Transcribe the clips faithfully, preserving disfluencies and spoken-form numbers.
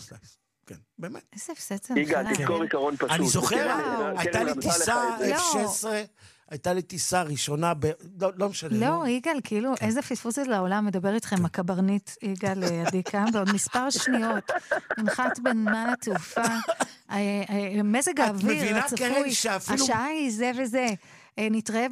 סלייס. כן, באמת. איזה הפסד זה יגאל, תזכור עיקרון פשוט. אני זוכר, הייתה לי טיסה אף שש עשרה, הייתה לי טיסה ראשונה, לא משנה. לא, יגאל, כאילו, איזה פספוס זה לעולם, מדבר איתכם הקברנית, יגאל עדיקה, בעוד מספר שניות, ננחת בנמל התעופה, מזג האוויר הצפוי, השעה היא זה וזה, נתראה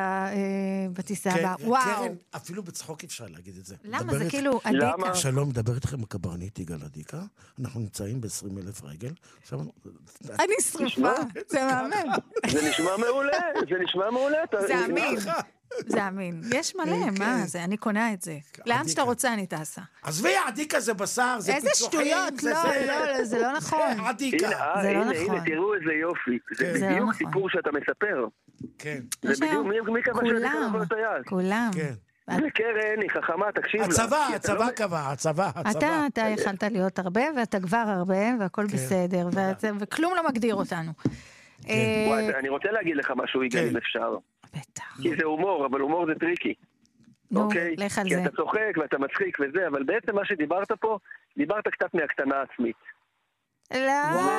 בטיסה הבאה, וואו. קרן, אפילו בצחוק אפשר להגיד את זה. למה? זה כאילו עדיקה. שלום, מדבר איתכם הקברנית יגאל עדיקה, אנחנו נמצאים ב-עשרים אלף רגל. אני שרופה, זה מאמן. זה נשמע מעולה, זה נשמע מעולה. זה אמין. זה אמין. יש מלא, מה זה? אני קונה את זה. לאן שאתה רוצה אני טסה. עזבי, עדיקה זה בשר, זה פיצוחים. איזה שטויות, לא, זה לא נכון. עדיקה. זה לא נכון. הנה, תראו איזה יופי. זה בדיוק סיפור שאתה מספר. כן. זה בדיוק, מי קבע שאתה יכול את היד? כולם. כן. וקרן היא חכמה, תקשיב לה. הצבא, הצבא קבע, הצבא, הצבא. אתה, אתה יכלת להיות הרבה, ואתה כבר הרבה, והכל בסדר, וכלום לא מגדיר אותנו. אני רוצה להגיד לך משהו, יגאל, אם אפשר. בטח. כי זה הומור, אבל הומור זה טריקי. נו, לך על זה. כי אתה צוחק ואתה מצחיק וזה, אבל בעצם מה שדיברת פה, דיברת קצת מהקטנה עצמית. לא.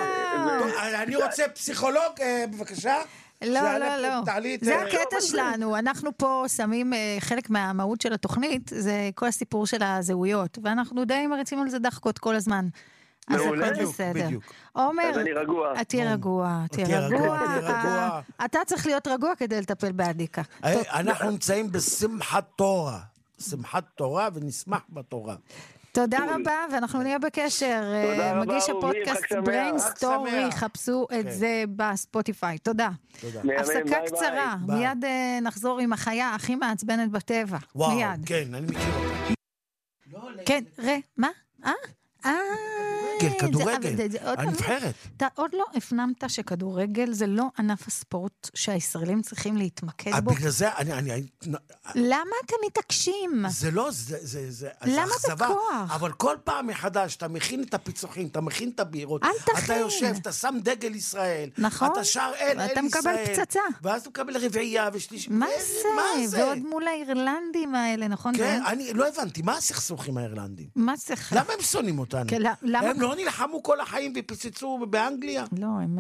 אני רוצה פסיכולוג, בבקשה. לא, לא, לא. זה הקטע שלנו. אנחנו פה שמים חלק מהמהות של התוכנית, זה כל הסיפור של הזהויות, ואנחנו די מריצים על זה דחקות כל הזמן. אז הכל בסדר. עומר, אז אני רגוע. תהיה רגוע, תהיה רגוע. אתה צריך להיות רגוע כדי לטפל בעדיקה. אנחנו נמצאים בשמחת תורה. שמחת תורה ונשמח בתורה. תודה רבה, ואנחנו נהיה בקשר. מגיש הפודקאסט בריינסטורי, חפשו את זה בספוטיפיי. תודה. הפסקה קצרה, מיד נחזור עם החיה הכי מעצבנת בטבע. וואו, כן, אני מכיר אותה. כן, ראה, מה? אה? אה... כן, כדורגל, הנבחרת. אתה עוד לא הפנמת שכדורגל זה לא ענף הספורט שהישראלים צריכים להתמקד בו? בגלל זה, אני... למה אתם מתעקשים? זה לא, זה... זה למה בכוח? אבל כל פעם מחדש, אתה מכין את הפיצוחים, אתה מכין את הבירות, אל תכין. אתה יושב, אתה שם דגל ישראל, נכון. אתה שר אל אל ישראל, ואתה מקבל פצצה. ואז אתה מקבל רביעייה ושלישי. מה זה? ועוד מול האירלנדים האלה, נכון? כן, אני לא הבנתי, מה הסכסוך עם האירלנדים? מה סכסוך? למה הם שונאים אותנו? הם לא נלחמו כל החיים ופיצצו באנגליה? לא, הם...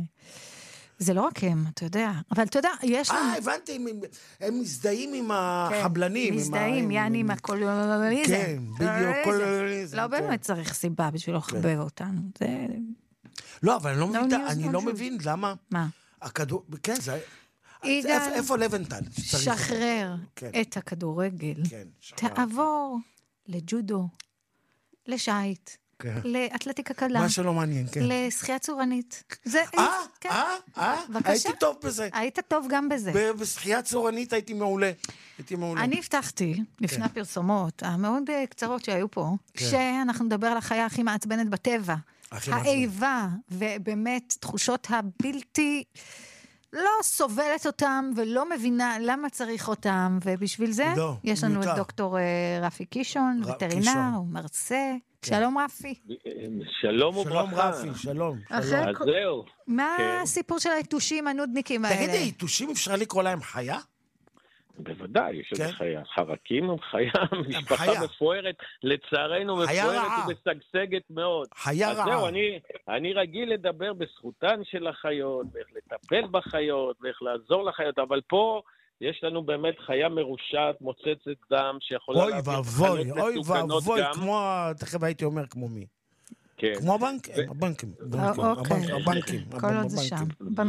זה לא רק הם, אתה יודע. אבל אתה יודע, יש לנו... אה, הבנתי, הם מזדהים עם החבלנים. כן, מזדהים, יעני עם הקולוניאליזם. כן, בדיוק, קולוניאליזם. לא באמת צריך סיבה בשביל לחבר אותנו. זה... לא, אבל אני לא מבין למה... מה? הכדור... כן, זה... איפה לבנטל? שחרר את הכדורגל. תעבור לג'ודו, לשייט. לאתלטיקה קלה. מה שלא מעניין, כן. לשחייה צורנית. אה, אה, אה, הייתי טוב בזה. היית טוב גם בזה. בשחייה צורנית הייתי מעולה. הייתי מעולה. אני הבטחתי, לפני הפרסומות, המאוד קצרות שהיו פה, שאנחנו נדבר על החיה הכי מעצבנת בטבע. האיבה, ובאמת תחושות הבלתי... לא סובלת אותם ולא מבינה למה צריך אותם, ובשביל זה לא, יש לנו מיותר. את דוקטור רפי קישון, ר... וטרינר, מרצה. כן. שלום רפי. שלום וברכה. שלום רפי, שלום. אז זהו. מה כן. הסיפור של היתושים הנודניקים האלה? תגידי, היתושים אפשר לקרוא להם חיה? בוודאי, יש איזה חיה. חרקים הם חיה, משפחה מפוארת, לצערנו מפוארת ומשגשגת מאוד. חיה רעה. אז זהו, אני, אני רגיל לדבר בזכותן של החיות, ואיך לטפל בחיות, ואיך לעזור לחיות, אבל פה יש לנו באמת חיה מרושעת, מוצצת דם, שיכולה להביא תחנות מסוכנות גם. אוי ואבוי, כמו, תכף הייתי אומר כמו מי. כן. כמו הבנקים, הבנקים, הבנקים. כל עוד זה שם.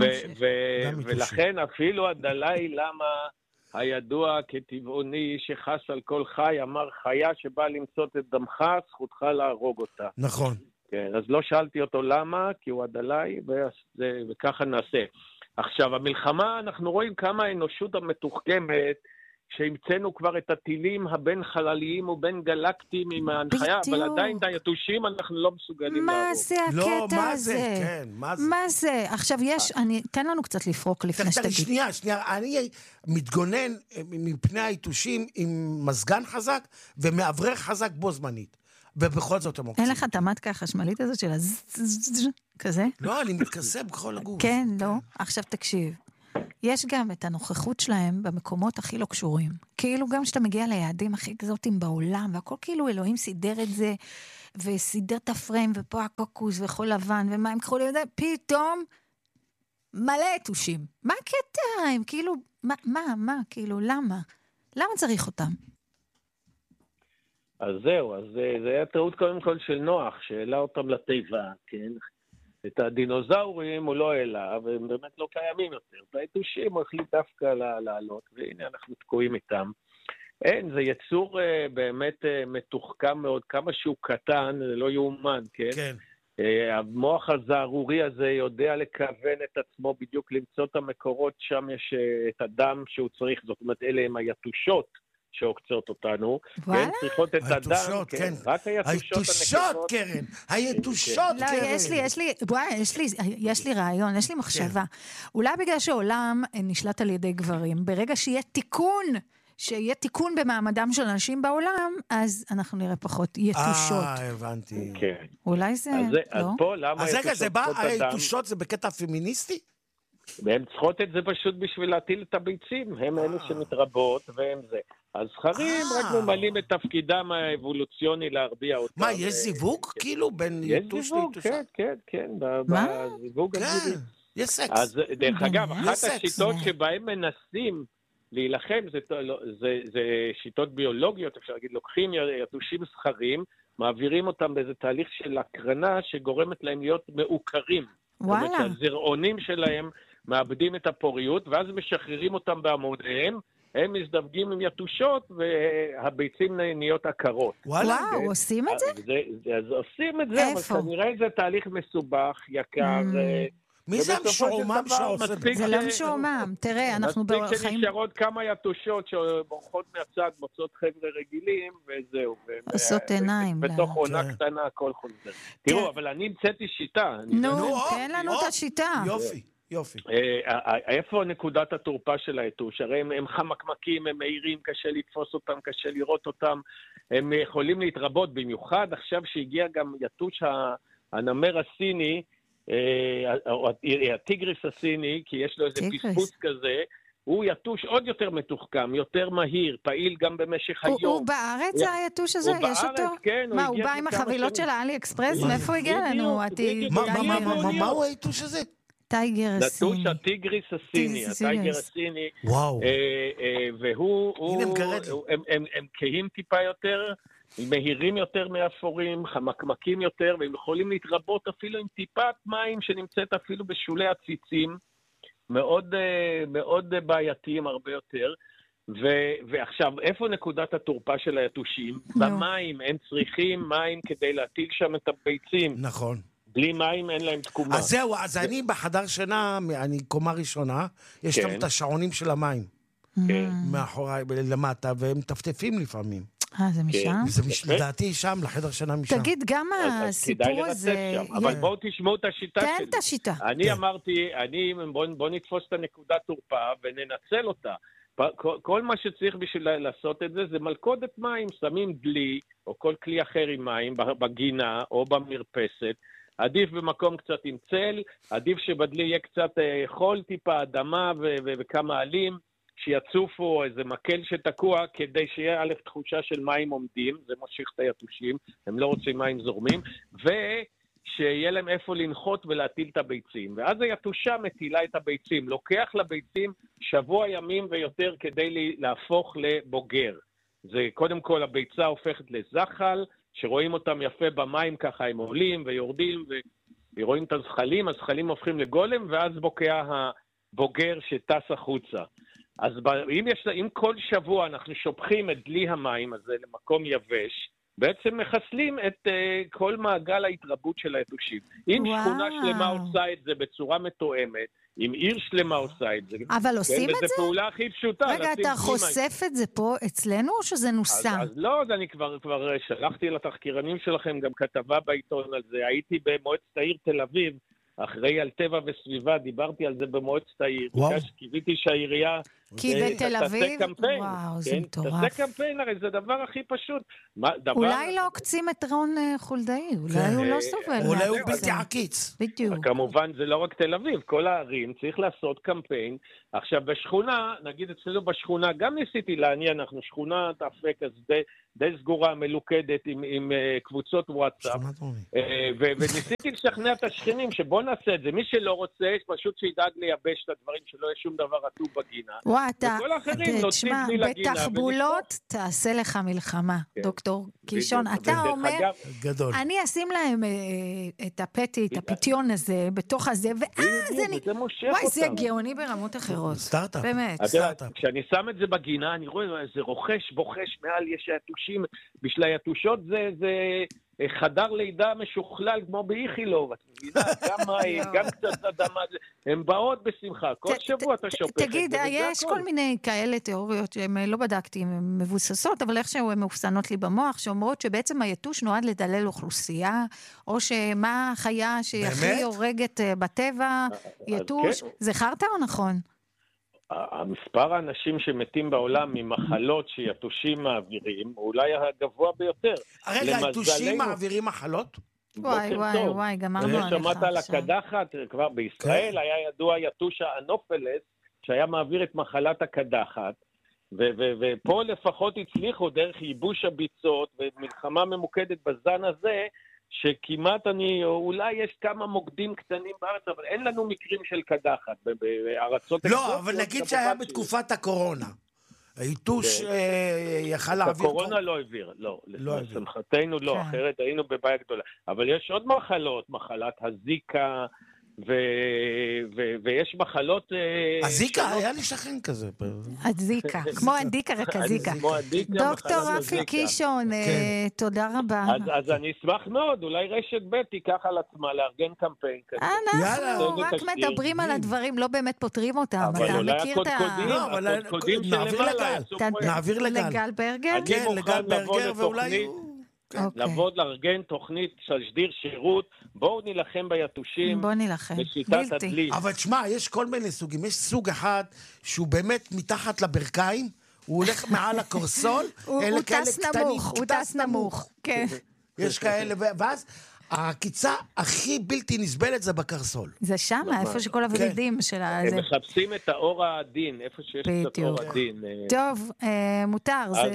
ולכן אפילו הדלאי למה... הידוע כטבעוני שחס על כל חי, אמר חיה שבא למצות את דמך, זכותך להרוג אותה. נכון. כן, אז לא שאלתי אותו למה, כי הוא עדלי, וככה נעשה. עכשיו, המלחמה, אנחנו רואים כמה האנושות המתוחכמת, שהמצאנו כבר את הטילים הבין חלליים ובין גלקטיים עם ההנחיה, אבל עדיין את היתושים אנחנו לא מסוגלים להרוג. מה זה הקטע הזה? כן, מה זה? מה זה? עכשיו יש, תן לנו קצת לפרוק לפני שתגיד. שנייה, שנייה, אני מתגונן מפני היתושים עם מזגן חזק ומעברך חזק בו זמנית. ובכל זאת הם עוקצים. אין לך את המתקה החשמלית הזאת של הזזזז כזה? לא, אני מתכסה בכל הגוף. כן, לא. עכשיו תקשיב. יש גם את הנוכחות שלהם במקומות הכי לא קשורים. כאילו גם שאתה מגיע ליעדים הכי אקזוטיים בעולם, והכל כאילו אלוהים סידר את זה, וסידר את הפריים, ופה הקוקוס וחול לבן, ומים כחולים, פתאום מלא יתושים. מה הקטע? הם כאילו, מה, מה, מה, כאילו, למה? למה צריך אותם? אז זהו, אז זה, זה היה טעות קודם כל של נוח, שהעלה אותם לטבע, כן? את הדינוזאורים הוא לא העלה, והם באמת לא קיימים יותר. והיתושים הוא החליט דווקא לעלות, והנה אנחנו תקועים איתם. אין, זה יצור uh, באמת uh, מתוחכם מאוד, כמה שהוא קטן, זה לא יאומן, כן? כן. Uh, המוח הזערורי הזה יודע לכוון את עצמו בדיוק למצוא את המקורות, שם יש uh, את הדם שהוא צריך, זאת אומרת, אלה הם היתושות שעוקצות אותנו. וואלה? כן, צריכות את הדם, כן. כן. רק היתושות היתושות, קרן. היתושות, לא, קרן. יש לי, יש לי, וואי, יש לי, יש לי רעיון, יש לי מחשבה. אולי בגלל שהעולם נשלט על ידי גברים, ברגע שיהיה תיקון, שיהיה תיקון במעמדם של אנשים בעולם, אז אנחנו נראה פחות יתושות. אה, הבנתי. כן. אולי זה, אז, לא? אז פה, למה אז רגע, זה בא, היתושות הדם? היתושות זה בקטע פמיניסטי? והן צריכות את זה פשוט בשביל להטיל את הביצים, הם אלה שמתרבות והם זה. הזכרים רק ממלאים את תפקידם האבולוציוני להרביע אותם. מה, יש זיווג כאילו בין יתוש ליתושה? כן, כן, כן. מה? בזיווג כן, יש סקס. אז דרך אגב, אחת סקס. השיטות שבהם מנסים להילחם, זה, זה, זה שיטות ביולוגיות, אפשר להגיד, לוקחים יתושים זכרים, מעבירים אותם באיזה תהליך של הקרנה שגורמת להם להיות מעוקרים. וואלה. זאת אומרת, הזרעונים שלהם מאבדים את הפוריות, ואז משחררים אותם בעמודיהם, הם מזדווגים עם יתושות, והביצים נהיות עקרות. וואלה. וואו, עושים את זה? אז עושים את זה, איפה? אבל כנראה זה תהליך מסובך, יקר. מי זה המשועמם שעושה את זה? זה לא משועמם. תראה, אנחנו מספיק בחיים... שנשארות כמה יתושות שבורחות מהצד, מוצאות חבר'ה רגילים, וזהו. עושות עיניים. בתוך עונה קטנה הכל חוזר. תראו, אבל אני המצאתי שיטה. נו, תן לנו את השיטה. יופי. יופי. איפה נקודת התורפה של היתוש? הרי הם, הם חמקמקים, הם מהירים, קשה לתפוס אותם, קשה לראות אותם, הם יכולים להתרבות, במיוחד עכשיו שהגיע גם יתוש הנמר הסיני, או הטיגריס הסיני, כי יש לו איזה פספוס כזה, הוא יתוש עוד יותר מתוחכם, יותר מהיר, פעיל גם במשך היום. הוא בארץ היתוש הזה? יש אותו? כן. מה, הוא בא עם החבילות של האלי אקספרס? מאיפה הוא הגיע לנו? מה הוא היתוש הזה? טייגר הסיני. נטוש הטיגריס הסיני, הטייגר הסיני. וואו. והוא, הם כהים טיפה יותר, מהירים יותר מאפורים, חמקמקים יותר, והם יכולים להתרבות אפילו עם טיפת מים שנמצאת אפילו בשולי הציצים, מאוד, מאוד בעייתיים הרבה יותר. ועכשיו, איפה נקודת התורפה של היתושים? במים, הם צריכים מים כדי להטיל שם את הביצים. נכון. בלי מים אין להם תקומה. אז זהו, אז אני בחדר שינה, אני קומה ראשונה, יש שם את השעונים של המים. כן. מאחוריי, למטה, והם טפטפים לפעמים. אה, זה משם? זה לדעתי שם, לחדר שינה משם. תגיד, גם הסיפור הזה... אבל בואו תשמעו את השיטה שלי. תן את השיטה. אני אמרתי, בואו נתפוס את הנקודת תורפה וננצל אותה. כל מה שצריך בשביל לעשות את זה, זה מלכודת מים, שמים דלי, או כל כלי אחר עם מים, בגינה או במרפסת, עדיף במקום קצת עם צל, עדיף שבדלי יהיה קצת חול, טיפה אדמה ו- ו- וכמה עלים, שיצופו איזה מקל שתקוע, כדי שיהיה א' תחושה של מים עומדים, זה מושיך את היתושים, הם לא רוצים מים זורמים, ושיהיה להם איפה לנחות ולהטיל את הביצים. ואז היתושה מטילה את הביצים, לוקח לביצים שבוע ימים ויותר כדי להפוך לבוגר. זה קודם כל הביצה הופכת לזחל, שרואים אותם יפה במים ככה, הם עולים ויורדים, ורואים את הזחלים, הזחלים הופכים לגולם, ואז בוקע הבוגר שטס החוצה. אז אם, יש, אם כל שבוע אנחנו שופכים את דלי המים הזה למקום יבש, בעצם מחסלים את uh, כל מעגל ההתרבות של היתושים. אם וואו. שכונה שלמה עושה את זה בצורה מתואמת, אם עיר שלמה עושה את זה. אבל עושים כן, את זה? זו פעולה הכי פשוטה. רגע, אתה חושף את זה פה אצלנו, או שזה נוסה? אז, אז לא, אז אני כבר, כבר שלחתי לתחקירנים שלכם גם כתבה בעיתון על זה. הייתי במועצת העיר תל אביב, אחראי על טבע וסביבה, דיברתי על זה במועצת העיר. קיוויתי שהעירייה... כי בתל אביב, וואו, זה מטורף. תעשה קמפיין, הרי זה הדבר הכי פשוט. אולי לא עוקצים את רון חולדאי, אולי הוא לא סובל. אולי הוא בלתי עקיץ. בדיוק. כמובן, זה לא רק תל אביב, כל הערים צריך לעשות קמפיין. עכשיו, בשכונה, נגיד אצלנו בשכונה, גם ניסיתי לעניין, אנחנו שכונת אפק, אז די סגורה, מלוכדת, עם, עם uh, קבוצות וואטסאפ. Uh, ו- וניסיתי לשכנע את השכנים שבוא נעשה את זה. מי שלא רוצה, פשוט שידאג לייבש את הדברים, שלא יהיה שום דבר רטוב בגינה. וואי, אתה, תשמע, בתחבולות תעשה לך מלחמה, כן. דוקטור קישון. אתה אומר, גדול. אני אשים להם uh, את הפטי, את הפתיון הזה, בתוך הזה, ואז אני... וואי, זה גאוני ברמות אחרות. סטארט-אפ. באמת. כשאני שם את זה בגינה, אני רואה איזה רוכש, בוחש, מעל יש יתושים, בשביל היתושות זה, זה חדר לידה משוכלל כמו באיכילוב, את מבינה? גם מים, גם קצת אדמה, הן באות בשמחה, כל שבוע אתה שופך. תגיד, יש כל מיני כאלה תיאוריות שהן לא בדקתי, הן מבוססות, אבל איכשהו הן מאופסנות לי במוח, שאומרות שבעצם היתוש נועד לדלל אוכלוסייה, או שמה החיה שהכי הורגת בטבע, יתוש, זה חרטא או נכון? המספר האנשים שמתים בעולם ממחלות שיתושים מעבירים, הוא אולי הגבוה ביותר. רגע, יתושים מעבירים מחלות? וואי, וואי, וואי, גמרנו עליך. שמעת על הקדחת, כבר בישראל היה ידוע יתוש האנופלס, שהיה מעביר את מחלת הקדחת, ופה לפחות הצליחו דרך ייבוש הביצות, ומלחמה ממוקדת בזן הזה, שכמעט אני, אולי יש כמה מוקדים קטנים בארץ, אבל אין לנו מקרים של קדחת בארצות... לא, אבל נגיד שהיה בתקופת הקורונה. היתוש יכל להעביר... הקורונה לא העביר, לא. לשמחתנו לא, אחרת היינו בבעיה גדולה. אבל יש עוד מחלות, מחלת הזיקה, ויש מחלות... הזיקה, היה לי שכן כזה. הזיקה, כמו הדיקה רק הזיקה. דוקטור רפי קישון, תודה רבה. אז אני אשמח מאוד, אולי רשת ב' תיקח על עצמה לארגן קמפיין כזה. אנחנו רק מדברים על הדברים, לא באמת פותרים אותם. אבל אולי הקודקודים, הקודקודים שלמעלה. נעביר לגל. לגל ברגר? כן, לגל ברגר, ואולי... לעבוד לארגן תוכנית שדיר שירות, בואו נילחם ביתושים, בואו נילחם, בשיטת הדלי. אבל תשמע, יש כל מיני סוגים, יש סוג אחד שהוא באמת מתחת לברכיים, הוא הולך מעל הקורסול, הוא טס נמוך, הוא טס נמוך, כן. יש כאלה, ואז הקיצה הכי בלתי נסבלת זה בקרסול. זה שם, איפה שכל הורידים של ה... הם מחפשים את האור העדין, איפה שיש קצת אור עדין. טוב, מותר. אז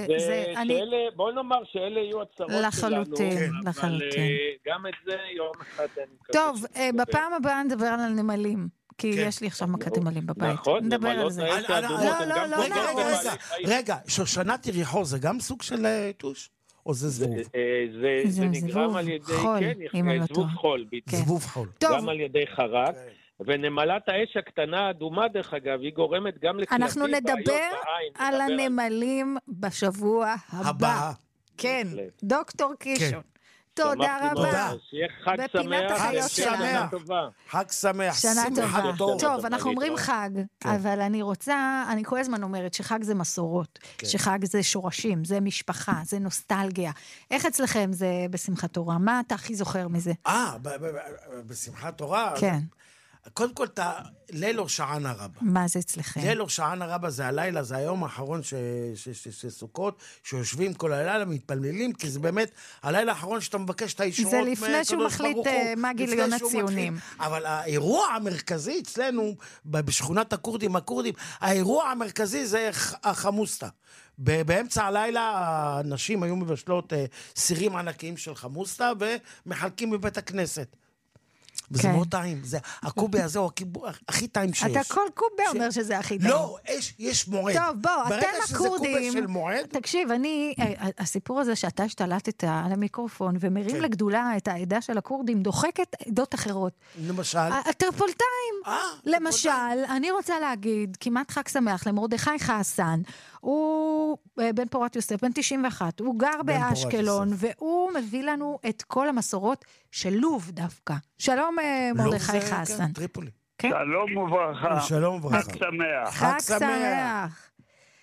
בואו נאמר שאלה יהיו הצהרות שלנו. לחלוטין, לחלוטין. גם את זה יום אחד... טוב, בפעם הבאה נדבר על הנמלים. כי יש לי עכשיו מכת נמלים בבית. נכון, נדבר על זה. לא, לא, לא. רגע, שושנת יריחו זה גם סוג של יתוש? או זה זבוב? זה נגרם על ידי, כן, זבוב חול. זבוב חול. גם על ידי חרק. ונמלת האש הקטנה האדומה, דרך אגב, היא גורמת גם לכלבים. אנחנו נדבר על הנמלים בשבוע הבא. כן, דוקטור קישון. תודה רבה. שיהיה חג שמח. חג שמח. חג שמח. שנה טובה. טוב, אנחנו אומרים חג, אבל אני רוצה, אני כל הזמן אומרת שחג זה מסורות, שחג זה שורשים, זה משפחה, זה נוסטלגיה. איך אצלכם זה בשמחת תורה? מה אתה הכי זוכר מזה? אה, בשמחת תורה? כן. קודם כל, ליל הושענא רבה. מה זה אצלכם? ליל הושענא רבה זה הלילה, זה היום האחרון של סוכות, שיושבים כל הלילה, מתפללים, כי זה באמת הלילה האחרון שאתה מבקש את האישורות. זה לפני שהוא מחליט מה גיליון הציונים. אבל האירוע המרכזי אצלנו, בשכונת הכורדים, הכורדים, האירוע המרכזי זה החמוסטה. באמצע הלילה הנשים היו מבשלות סירים ענקיים של חמוסטה, ומחלקים בבית הכנסת. וזה מאוד טעים, הקובה הזה הוא הכי טעים שיש. אתה כל קובה אומר שזה הכי טעים. לא, יש מועד. טוב, בוא, אתם הכורדים. ברגע שזה קובה של מועד. תקשיב, אני, הסיפור הזה שאתה השתלטת על המיקרופון, ומרים לגדולה את העדה של הכורדים, דוחקת עדות אחרות. למשל? הטרפולטאים. למשל, אני רוצה להגיד, כמעט חג שמח למרדכי חסן, הוא בן פורת יוסף, בן תשעים ואחת, הוא גר באשקלון, והוא מביא לנו את כל המסורות של לוב דווקא. שלום מרדכי חסן. כן, טריפולי. שלום וברכה. שלום וברכה. חג שמח. חג שמח.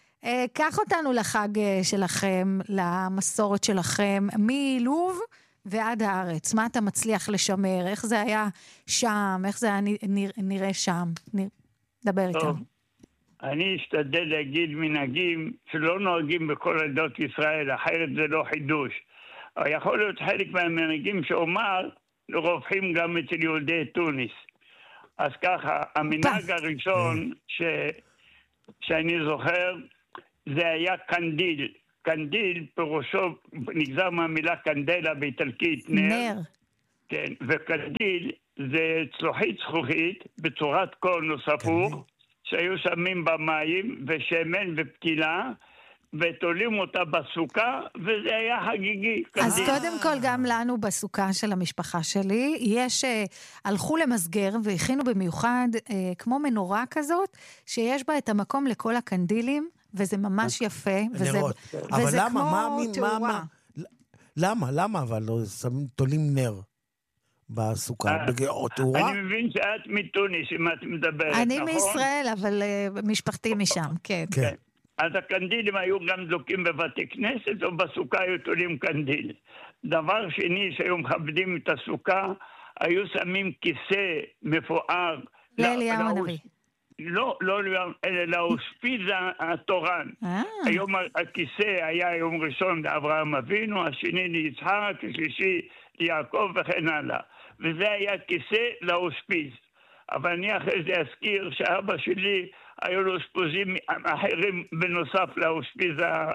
קח אותנו לחג שלכם, למסורת שלכם, מלוב ועד הארץ. מה אתה מצליח לשמר? איך זה היה שם? איך זה היה נראה שם? דבר איתם. אני אשתדל להגיד מנהגים שלא נוהגים בכל עדות ישראל, אחרת זה לא חידוש. אבל יכול להיות חלק מהמנהגים שאומר, רווחים גם אצל יהודי טוניס. אז ככה, המנהג הראשון ש... שאני זוכר, זה היה קנדיל. קנדיל פירושו נגזר מהמילה קנדלה באיטלקית, נר. נר. כן, וקנדיל זה צלוחית זכוכית בצורת קונוס הפוך, שהיו שמים במים ושמן ופתילה, ותולים אותה בסוכה, וזה היה חגיגי. אז קנדיל. קודם כל גם לנו בסוכה של המשפחה שלי, יש, הלכו למסגר והכינו במיוחד כמו מנורה כזאת, שיש בה את המקום לכל הקנדילים, וזה ממש יפה, וזה, וזה למה, כמו מה, תאורה. מה, למה, למה, אבל לא שמים, תולים נר בסוכה, או תאורה? אני מבין שאת מתוניס, אם את מדברת, נכון? אני מישראל, אבל משפחתי משם, כן. כן. אז הקנדילים היו גם דלוקים בבתי כנסת, או בסוכה היו תולים קנדיל. דבר שני, שהיו מכבדים את הסוכה, היו שמים כיסא מפואר. לאליהו הנביא. לא, לא, אלא לאושפיז התורן. היום הכיסא היה יום ראשון לאברהם אבינו, השני ליצחק, השלישי ליעקב וכן הלאה. וזה היה כיסא לאושפיז. אבל אני אחרי זה אזכיר שאבא שלי היו לו אושפיזים אחרים בנוסף לאושפיז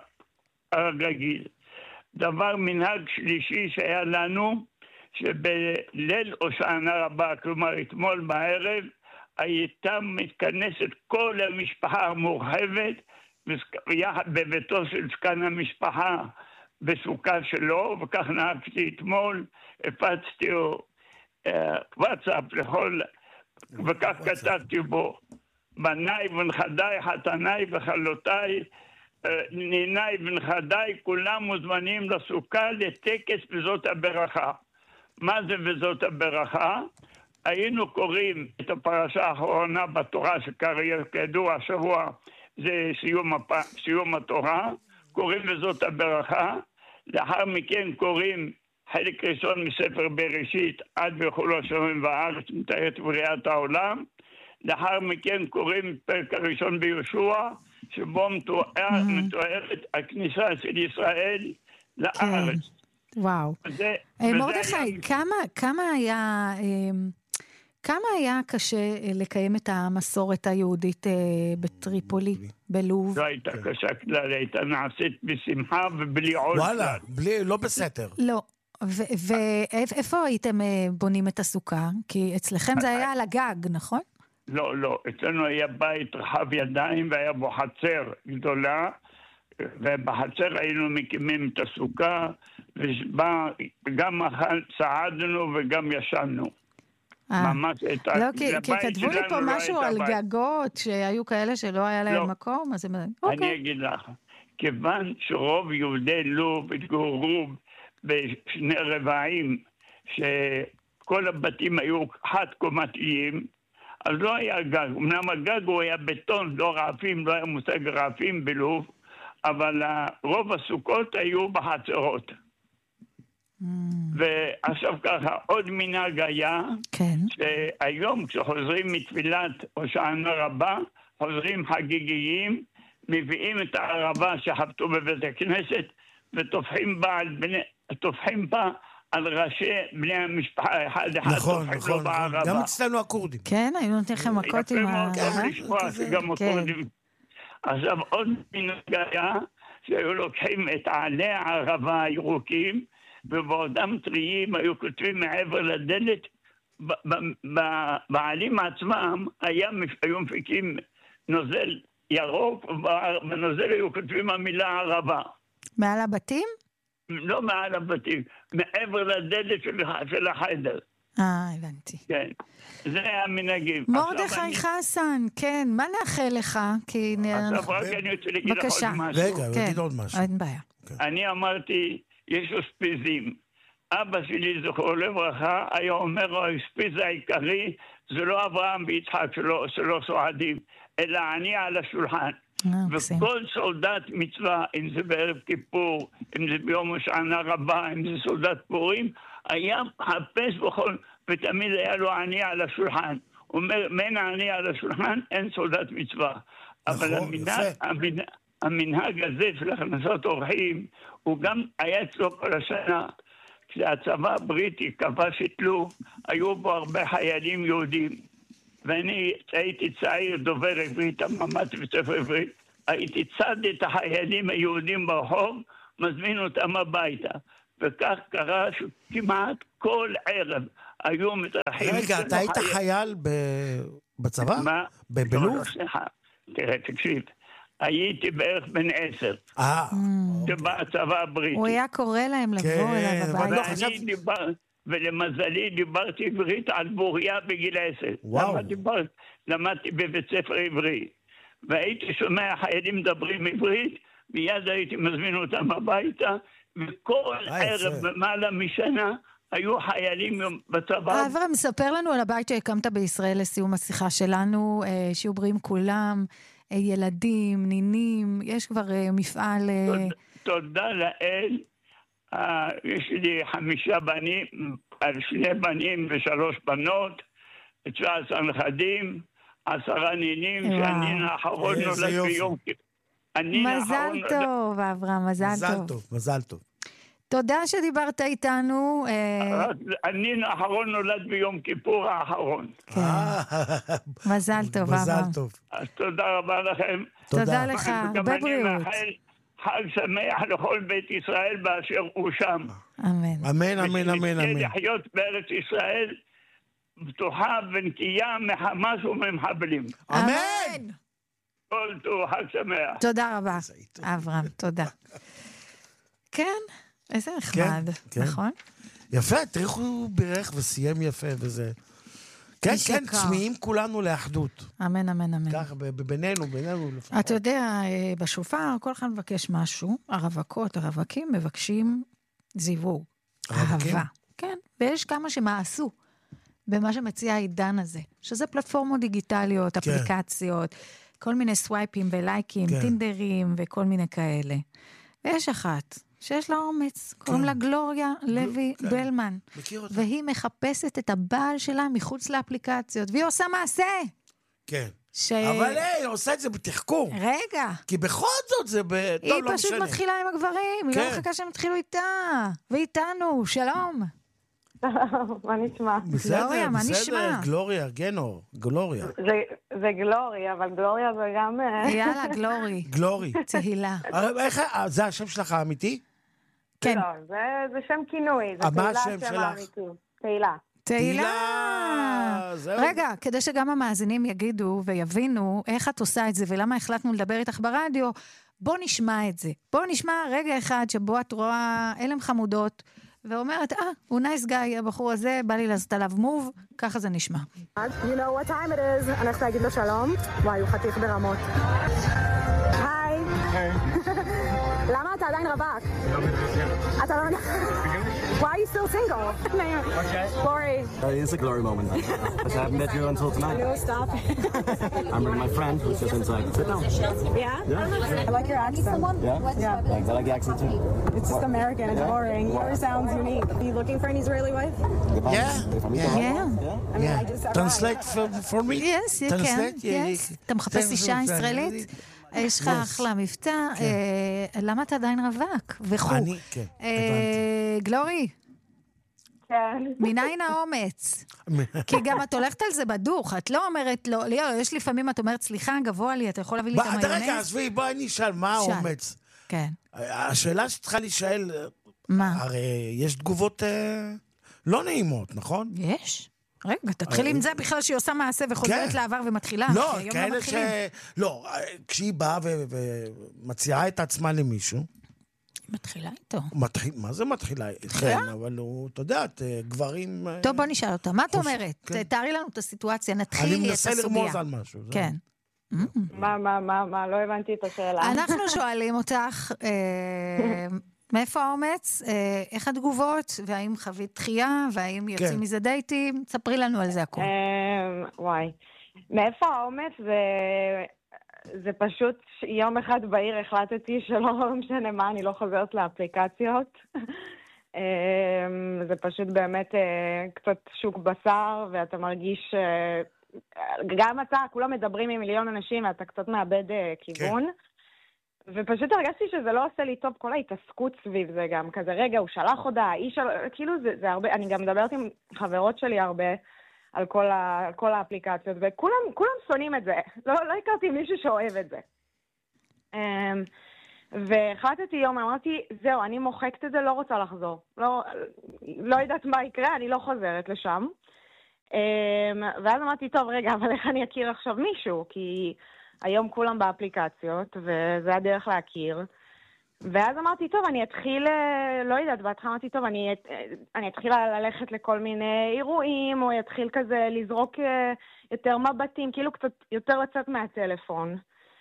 הרגיל. דבר מנהג שלישי שהיה לנו, שבליל הושענא רבה, כלומר אתמול בערב, הייתה מתכנסת כל המשפחה המורחבת יחד בביתו של זקן המשפחה בסוכה שלו, וכך נהגתי אתמול, הפצתי וואטסאפ לכל, וכך כתבתי בו, בניי ונכדיי, חתניי וחלותיי, ניניי ונכדיי, כולם מוזמנים לסוכה לטקס בזאת הברכה. מה זה בזאת הברכה? היינו קוראים את הפרשה האחרונה בתורה, שכידוע השבוע זה סיום, הפ... סיום התורה, קוראים בזאת הברכה, לאחר מכן קוראים חלק ראשון מספר בראשית, עד וכל השמים והארץ, מתאר את בריאת העולם, לאחר מכן קוראים פרק הראשון ביהושע, שבו מתוארת הכניסה של ישראל לארץ. וואו. מרדכי, כמה היה... כמה היה קשה לקיים את המסורת היהודית בטריפולי, בלוב? לא הייתה קשה כלל, הייתה נעשית בשמחה ובלי עול. וואלה, לא בסתר. לא. ואיפה הייתם בונים את הסוכה? כי אצלכם זה היה על הגג, נכון? לא, לא. אצלנו היה בית רחב ידיים והיה בו חצר גדולה, ובחצר היינו מקימים את הסוכה, וגם צעדנו וגם ישנו. ממש את לא, כי כתבו לי פה משהו על גגות, שהיו כאלה שלא היה להם מקום, אז הם... אני אגיד לך, כיוון שרוב יהודי לוב התגוררו בשני רבעים, שכל הבתים היו חד-קומתיים, אז לא היה גג. אמנם הגג הוא היה בטון, לא רעפים, לא היה מושג רעפים בלוב, אבל רוב הסוכות היו בחצרות. ועכשיו ככה, עוד מנהג היה, שהיום כשחוזרים מתפילת הושענא רבה, חוזרים חגיגיים, מביאים את הערבה שחבטו בבית הכנסת, וטופחים בה על, בני, בה על ראשי בני המשפחה, אחד אחד נכון, נכון, נכון. גם אצלנו הקורדים. כן, היו נותנים לכם מכות עם ה... יפה מאוד לשמוע שגם הקורדים. עכשיו עוד מנהג היה, שהיו לוקחים את עלי הערבה הירוקים, ובעודם טריים היו כותבים מעבר לדלת, בעלים עצמם היו מפיקים נוזל ירוק, ובנוזל היו כותבים המילה ערבה. מעל הבתים? לא מעל הבתים, מעבר לדלת של החדר. אה, הבנתי. כן, זה היה מנהגים. מרדכי חסן, כן, מה נאחל לך? עכשיו רק אני רוצה להגיד לך עוד משהו. רגע, נגיד עוד משהו. אין בעיה. אני אמרתי, יש אושפיזים. אבא שלי, זכרו לברכה, היה אומר, האושפיז העיקרי, זה לא אברהם ויצחק שלא סועדים, אלא אני על השולחן. וכל סולדת מצווה, אם זה בערב כיפור, אם זה ביום הושענא רבה, אם זה סולדת פורים, היה מחפש בכל, ותמיד היה לו עני על השולחן. הוא אומר, מן העני על השולחן, אין סולדת מצווה. אבל המנהג, המנהג הזה של הכנסת אורחים, הוא גם היה אצלו כל השנה. כשהצבא הבריטי כבש את לוב, היו בו הרבה חיילים יהודים. ואני הייתי צעיר דובר עברית, למדתי בספר עברית, הייתי צד את החיילים היהודים ברחוב, מזמין אותם הביתה. וכך קרה שכמעט כל ערב היו מתרחים... רגע, אתה היית חייל בצבא? מה? בלוב? לא, סליחה. תראה, תקשיב. הייתי בערך בן עשר. אה. בצבא הבריטי. הוא היה קורא להם לבוא אליו הביתה. ואני דיבר... ולמזלי דיברתי עברית על בוריה בגיל עשר. וואו. דיבר... למדתי בבית ספר עברי. והייתי שומע חיילים מדברים עברית, מיד הייתי מזמין אותם הביתה, וכל ערב במעלה משנה היו חיילים בצבא. אברהם, מספר לנו על הבית שהקמת בישראל לסיום השיחה שלנו, שיהיו בריאים כולם, ילדים, נינים, יש כבר מפעל... תודה לאל, יש לי חמישה בנים, שני בנים ושלוש בנות, תשע עשרה נכדים, עשרה נינים, שהנין האחרון נולד ביום כיפור. מזל טוב, אברהם, מזל טוב. מזל טוב, מזל טוב. תודה שדיברת איתנו. הנין האחרון נולד ביום כיפור האחרון. מזל טוב, אברהם. מזל טוב. אז תודה רבה לכם. תודה לך, הרבה בריאות. וגם אני מאחל חג שמח לכל בית ישראל באשר הוא שם. אמן. אמן, אמן, אמן, אמן. לחיות בארץ ישראל בטוחה ונקייה מחמאס וממחבלים. אמן! כל טוב, חג שמח. תודה רבה, אברהם, תודה. כן, איזה נחמד, נכון? יפה, תראו הוא בירך וסיים יפה וזה. כן, כן, צמאים כולנו לאחדות. אמן, אמן, אמן. ככה, בינינו, בינינו לפחות. אתה יודע, בשופר כל אחד מבקש משהו, הרווקות, הרווקים מבקשים זיווג, אהבה. כן, ויש כמה שמעשו במה שמציע העידן הזה, שזה פלטפורמות דיגיטליות, אפליקציות, כל מיני סווייפים ולייקים, טינדרים וכל מיני כאלה. ויש אחת שיש לה אומץ, קוראים לה גלוריה לוי בלמן. והיא מחפשת את הבעל שלה מחוץ לאפליקציות, והיא עושה מעשה. כן. אבל היא עושה את זה בתחקור. רגע. כי בכל זאת זה... היא פשוט מתחילה עם הגברים, היא לא מחכה שהם התחילו איתה. ואיתנו, שלום. מה נשמע? גלוריה, מה נשמע? גלוריה, גנור, גלוריה. זה גלורי, אבל גלוריה זה גם... יאללה, גלורי. גלורי. צהילה. זה השם שלך האמיתי? כן. לא, זה שם כינוי. מה השם שלך? תהילה. תהילה. רגע, כדי שגם המאזינים יגידו ויבינו איך את עושה את זה ולמה החלטנו לדבר איתך ברדיו, בוא נשמע את זה. בוא נשמע רגע אחד שבו את רואה אלם חמודות, ואומרת, אה, הוא נייס גאי, הבחור הזה, בא לי לעשות עליו מוב, ככה זה נשמע. You know what time it is, אני הולכת להגיד לו שלום. וואי, הוא חתיך ברמות. היי. למה אתה עדיין רווק? אתה לא... Why are you still single? Glory. It is a glory moment. I haven't met you until tonight. No, stop. I'm with my friend who's just inside. Sit down. Yeah? Yeah. I like your accent. Yeah? Yeah. Thanks. I like the accent too. It's just American. It's boring. Yours sounds unique. Are you looking for an Israeli wife? Yeah. Yeah. I mean, I just... Translate for me? Yes, you can. Yes. אתה מחפש אישה ישראלית? יש לך אחלה מבטא. למה אתה עדיין רווק? וכו'. אני, כן. הבנתי. גלורי. כן. מניין האומץ. כי גם את הולכת על זה בדוך, את לא אומרת, לא, יש לפעמים את אומרת, סליחה, גבוה לי, אתה יכול להביא לי את המיונז? רגע, עזבי, בואי נשאל, מה האומץ? כן. השאלה שצריכה להישאל, מה? הרי יש תגובות לא נעימות, נכון? יש. רגע, תתחיל עם זה בכלל שהיא עושה מעשה וחוזרת לעבר ומתחילה. לא, כאלה ש... לא, כשהיא באה ומציעה את עצמה למישהו, מתחילה איתו. מה זה מתחילה? כן, אבל הוא, אתה יודעת, גברים... טוב, בוא נשאל אותה. מה את אומרת? תארי לנו את הסיטואציה, נתחיל את הסוגיה. אני מנסה לרמוז על משהו. כן. מה, מה, מה, מה? לא הבנתי את השאלה. אנחנו שואלים אותך, מאיפה האומץ, איך התגובות, והאם חווית דחייה, והאם יוצאים מזה דייטים, ספרי לנו על זה הכל. וואי. מאיפה האומץ זה... זה פשוט יום אחד בעיר החלטתי שלא משנה מה, אני לא חוזרת לאפליקציות. זה פשוט באמת קצת שוק בשר, ואתה מרגיש, גם אתה, כולם מדברים עם מיליון אנשים, ואתה קצת מאבד כיוון. ופשוט הרגשתי שזה לא עושה לי טוב, כל ההתעסקות סביב זה גם, כזה רגע, הוא שלח הודעה, איש, כאילו זה, זה הרבה, אני גם מדברת עם חברות שלי הרבה, על כל, ה, כל האפליקציות, וכולם כולם שונאים את זה. לא, לא הכרתי מישהו שאוהב את זה. והחלטתי יום, אמרתי, זהו, אני מוחקת את זה, לא רוצה לחזור. לא, לא יודעת מה יקרה, אני לא חוזרת לשם. ואז אמרתי, טוב, רגע, אבל איך אני אכיר עכשיו מישהו? כי היום כולם באפליקציות, וזה הדרך להכיר. ואז אמרתי, טוב, אני אתחיל, לא יודעת, בהתחלה אמרתי, טוב, אני, אני אתחיל ללכת לכל מיני אירועים, או אתחיל כזה לזרוק יותר מבטים, כאילו קצת יותר לצאת מהטלפון.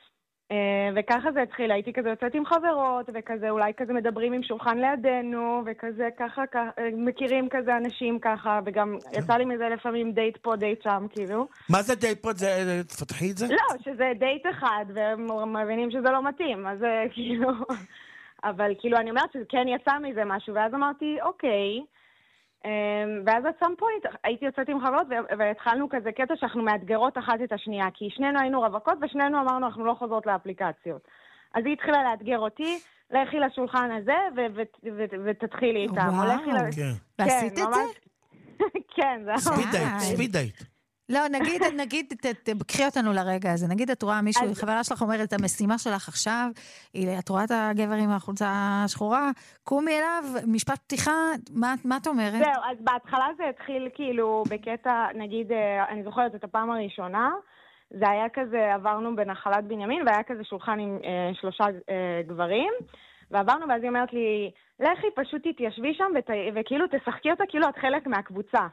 וככה זה התחיל, הייתי כזה יוצאת עם חברות, וכזה אולי כזה מדברים עם שולחן לידינו, וכזה ככה, ככה מכירים כזה אנשים ככה, וגם יצא לי מזה לפעמים דייט פה, דייט שם, כאילו. מה זה דייט פה? זה, תפתחי את זה? לא, שזה דייט אחד, והם מבינים שזה לא מתאים, אז זה כאילו... אבל כאילו אני אומרת שכן יצא מזה משהו, ואז אמרתי, אוקיי, ואז עד סם פוינט הייתי יוצאת עם חברות, והתחלנו כזה קטע שאנחנו מאתגרות אחת את השנייה, כי שנינו היינו רווקות, ושנינו אמרנו, אנחנו לא חוזרות לאפליקציות. אז היא התחילה לאתגר אותי, לכי לשולחן הזה, ותתחילי איתם. וואו, ועשית את זה? כן, זה... ספיד דייט, ספיד דייט. לא, נגיד, נגיד, תבקחי אותנו לרגע הזה. נגיד, את רואה מישהו, חברה שלך אומרת, המשימה שלך עכשיו, את רואה את הגבר עם החולצה השחורה, קומי אליו, משפט פתיחה, מה, מה את אומרת? זהו, אז בהתחלה זה התחיל כאילו בקטע, נגיד, אני זוכרת את הפעם הראשונה, זה היה כזה, עברנו בנחלת בנימין, והיה כזה שולחן עם אה, שלושה אה, גברים, ועברנו, ואז היא אומרת לי, לכי, פשוט תתיישבי שם, ות, וכאילו תשחקי אותה, כאילו את חלק מהקבוצה.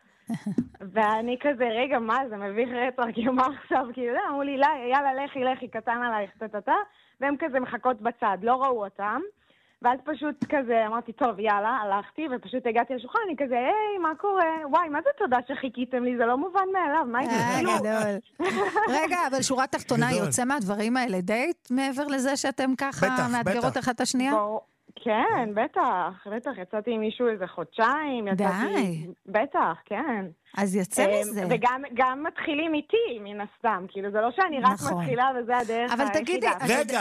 ואני כזה, רגע, מה, זה מביך רצח, כאילו, מה עכשיו? כאילו, אמרו לי, יאללה, לכי, לכי, קטן עלייך, תתתה, והם כזה מחכות בצד, לא ראו אותם, ואז פשוט כזה, אמרתי, טוב, יאללה, הלכתי, ופשוט הגעתי לשולחן, אני כזה, היי, מה קורה? וואי, מה זה תודה שחיכיתם לי? זה לא מובן מאליו, מה גדול. רגע, אבל שורה תחתונה, יוצא מהדברים האלה דייט, מעבר לזה שאתם ככה מאתגרות אחת השנייה? כן, בטח, בטח, יצאתי עם מישהו איזה חודשיים, די. בטח, כן. אז יצא מזה. וגם מתחילים איתי, מן הסתם, כאילו, זה לא שאני רק מתחילה וזה הדרך היחידה. אבל תגידי... רגע,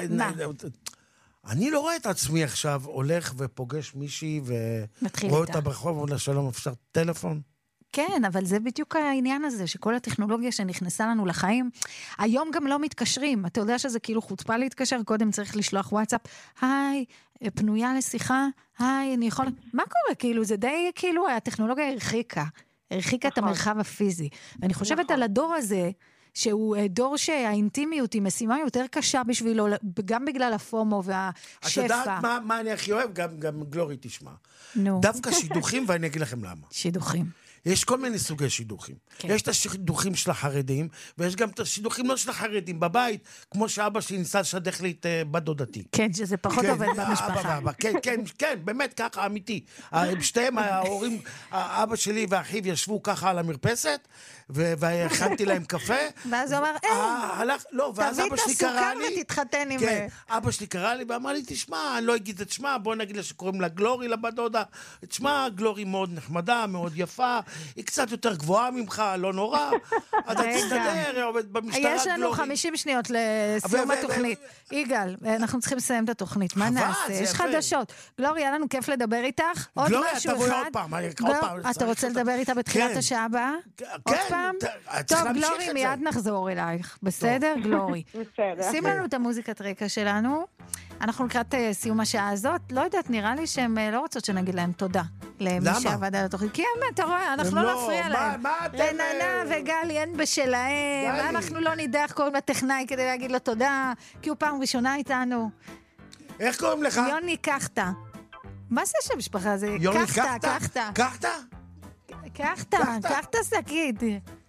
אני לא רואה את עצמי עכשיו הולך ופוגש מישהי ורואה אותה ברחוב, ואומר שלום, אפשר טלפון? כן, אבל זה בדיוק העניין הזה, שכל הטכנולוגיה שנכנסה לנו לחיים, היום גם לא מתקשרים. אתה יודע שזה כאילו חוצפה להתקשר, קודם צריך לשלוח וואטסאפ, היי, פנויה לשיחה, היי, אני יכול... מה קורה? כאילו, זה די, כאילו, הטכנולוגיה הרחיקה, הרחיקה את המרחב הפיזי. ואני חושבת על הדור הזה, שהוא דור שהאינטימיות היא משימה יותר קשה בשבילו, גם בגלל הפומו והשפע. את יודעת מה, מה אני הכי אוהב? גם, גם גלורי תשמע. נו. דווקא שידוכים, ואני אגיד לכם למה. שידוכים. יש כל מיני סוגי שידוכים. כן. יש את השידוכים של החרדים, ויש גם את השידוכים לא של החרדים בבית, כמו שאבא שלי ניסה לשדך לי את בת דודתי. כן, שזה פחות כן, עובד במשפחה. אבא, כן, כן, כן, באמת ככה, אמיתי. שתיהם, ההורים, אבא שלי ואחיו ישבו ככה על המרפסת, והכנתי להם קפה. ואז הוא אמר, אה, לא, ואז אבא שלי קרא לי. ותתחתן עם... כן, אבא שלי קרא לי ואמר לי, תשמע, אני לא אגיד את שמה, בוא נגיד לה שקוראים לה גלורי לבת דודה. תשמע, גלורי מאוד נחמדה, מאוד יפה, היא קצת יותר גבוהה ממך, לא נורא. אתה תסתדר, עובד במשטרה גלורי. יש לנו חמישים שניות לסיום התוכנית. יגאל, אנחנו צריכים לסיים את התוכנית, מה נעשה? יש חדשות. גלורי, היה לנו כיף לדבר איתך. עוד משהו אחד. אתה רוצה לדבר איתה בתחילת השעה הבאה? עוד פעם? טוב, גלורי, מיד נחזור אלייך. בסדר, גלורי? בסדר. שים לנו את המוזיקת רקע שלנו. אנחנו לקראת סיום השעה הזאת. לא יודעת, נראה לי שהן לא רוצות שנגיד להם תודה. למי שעבד על התוכנית. כי האמת, אתה רואה, אנחנו לא נפריע להם. רננה וגלי אין בשלהם. אנחנו לא נידח קוראים לטכנאי כדי להגיד לו תודה, כי הוא פעם ראשונה איתנו. איך קוראים לך? יוני קחתה. מה זה שם משפחה? זה קחתה, קחתה. קחתה? קחתה, קחתה סקיד.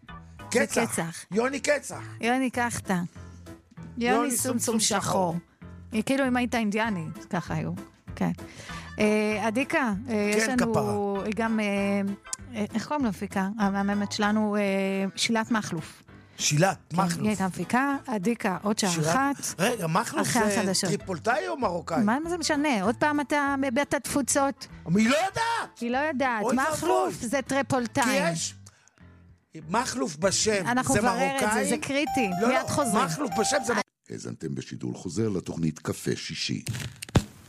קצח. יוני קצח. יוני קחתה. יוני סומסום שחור. כאילו אם היית אינדיאני, ככה היו. כן. עדיקה, יש לנו גם, איך קוראים להפיקה? המאממת שלנו, שילת מחלוף. שילת מחלוף. היא הייתה מפיקה, עדיקה, עוד שעה אחת. רגע, מחלוף זה טריפולטאי או מרוקאי? מה זה משנה? עוד פעם אתה מבית התפוצות. היא לא יודעת! היא לא יודעת. מחלוף זה טריפולטאי. כי יש... מחלוף בשם זה מרוקאי? אנחנו נברר את זה, זה קריטי. מיד חוזרים. מחלוף בשם זה... האזנתם בשידור חוזר לתוכנית קפה שישי.